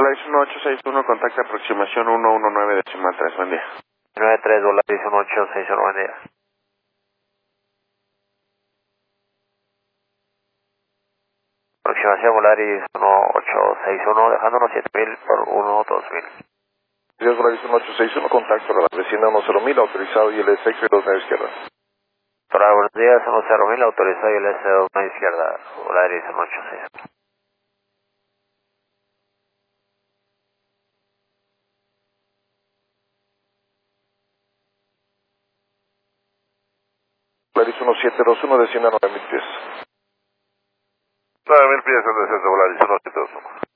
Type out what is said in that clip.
Volaris 1861, contacta aproximación 119 decimal 3, buen día. 93 Volaris 1861, buen día. Aproximación Volaris 1861, dejándonos 7000 por 12000. Días Volaris 1861, contacto a la vecina 10000, autorizado y el extra 2 media izquierda. Hola, buenos días, 10000, autorizado y el S2 media izquierda, Volaris 1861. Volaris 1721, desciende a 9000 pies. 9000 pies el descenso Volaris 1721.